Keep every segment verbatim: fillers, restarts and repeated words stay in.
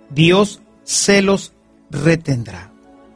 Dios se los retendrá.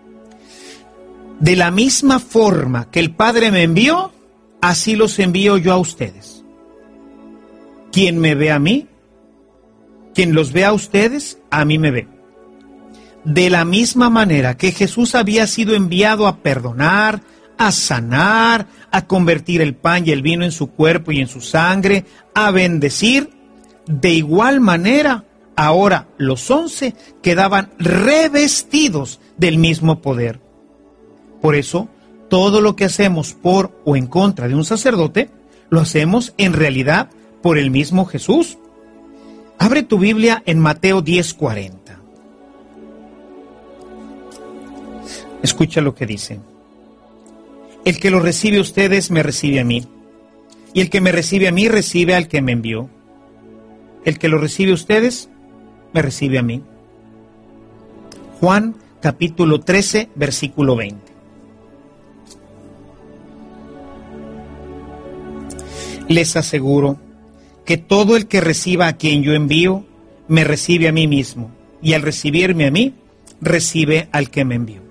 De la misma forma que el Padre me envió, así los envío yo a ustedes. Quien me ve a mí, quien los ve a ustedes, a mí me ve. De la misma manera que Jesús había sido enviado a perdonar, a sanar, a convertir el pan y el vino en su cuerpo y en su sangre, a bendecir, de igual manera, ahora los once quedaban revestidos del mismo poder. Por eso, todo lo que hacemos por o en contra de un sacerdote, lo hacemos en realidad por el mismo Jesús. Abre tu Biblia en Mateo diez cuarenta. Escucha lo que dice. El que lo recibe a ustedes, me recibe a mí. Y el que me recibe a mí, recibe al que me envió. El que lo recibe a ustedes, me recibe a mí. Juan capítulo trece, versículo veinte. Les aseguro que todo el que reciba a quien yo envío, me recibe a mí mismo, y al recibirme a mí, recibe al que me envió.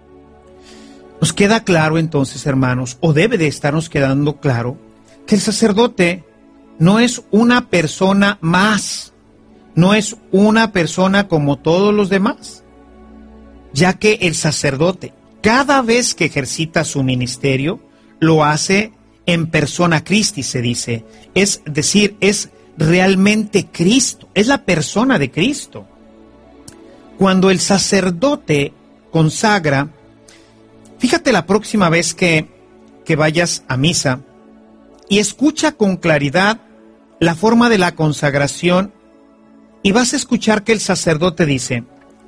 Nos queda claro entonces, hermanos, o debe de estarnos quedando claro, que el sacerdote no es una persona más, no es una persona como todos los demás, ya que el sacerdote, cada vez que ejercita su ministerio, lo hace en persona Christi, se dice, es decir, es realmente Cristo, es la persona de Cristo. Cuando el sacerdote consagra, fíjate la próxima vez que, que vayas a misa y escucha con claridad la forma de la consagración y vas a escuchar que el sacerdote dice,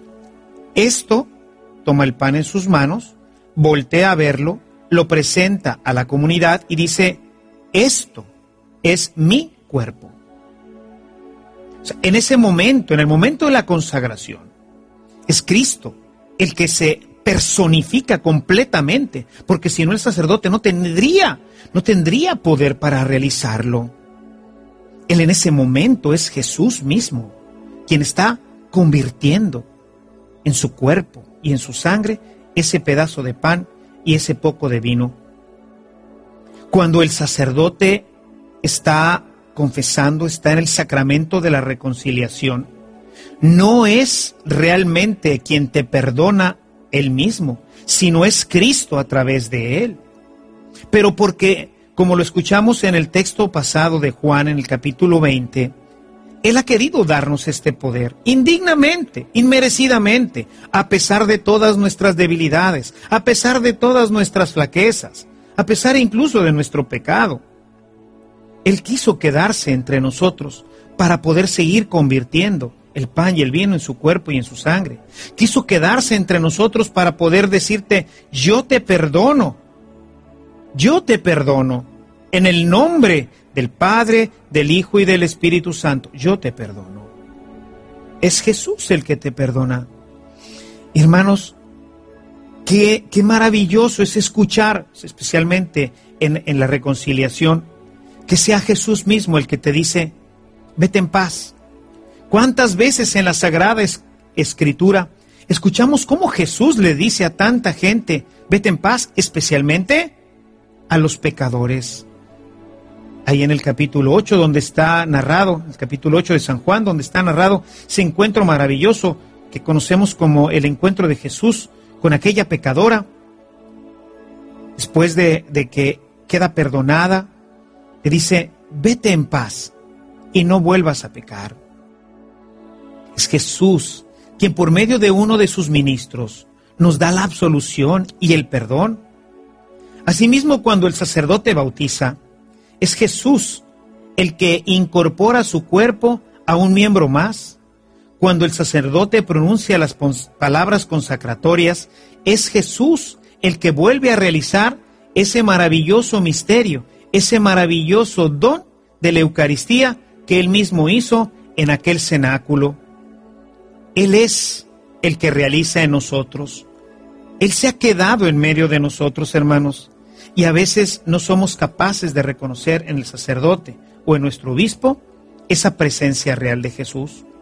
esto, toma el pan en sus manos, voltea a verlo, lo presenta a la comunidad y dice, esto es mi cuerpo. O sea, en ese momento, en el momento de la consagración, es Cristo el que se personifica completamente, porque si no el sacerdote no tendría, no tendría poder para realizarlo. Él en ese momento es Jesús mismo, quien está convirtiendo en su cuerpo y en su sangre ese pedazo de pan y ese poco de vino. Cuando el sacerdote está confesando, está en el sacramento de la reconciliación, no es realmente quien te perdona él mismo, sino es Cristo a través de él. Pero porque, como lo escuchamos en el texto pasado de Juan, en el capítulo veinte, Él ha querido darnos este poder, indignamente, inmerecidamente, a pesar de todas nuestras debilidades, a pesar de todas nuestras flaquezas, a pesar incluso de nuestro pecado. Él quiso quedarse entre nosotros para poder seguir convirtiendo el pan y el vino en su cuerpo y en su sangre. Quiso quedarse entre nosotros para poder decirte, yo te perdono, yo te perdono, en el nombre del Padre, del Hijo y del Espíritu Santo, yo te perdono. Es Jesús el que te perdona. Hermanos, qué, qué maravilloso es escuchar, especialmente en, en la reconciliación, que sea Jesús mismo el que te dice, vete en paz. ¿Cuántas veces en la Sagrada Escritura escuchamos cómo Jesús le dice a tanta gente, vete en paz, especialmente a los pecadores? Ahí en el capítulo ocho, donde está narrado, el capítulo ocho de San Juan, donde está narrado ese encuentro maravilloso que conocemos como el encuentro de Jesús con aquella pecadora, después de, de que queda perdonada, le dice, vete en paz y no vuelvas a pecar. Es Jesús quien por medio de uno de sus ministros nos da la absolución y el perdón. Asimismo, cuando el sacerdote bautiza, es Jesús el que incorpora su cuerpo a un miembro más. Cuando el sacerdote pronuncia las palabras consacratorias, es Jesús el que vuelve a realizar ese maravilloso misterio, ese maravilloso don de la Eucaristía que Él mismo hizo en aquel cenáculo. Él es el que realiza en nosotros. Él se ha quedado en medio de nosotros, hermanos. Y a veces no somos capaces de reconocer en el sacerdote o en nuestro obispo esa presencia real de Jesús.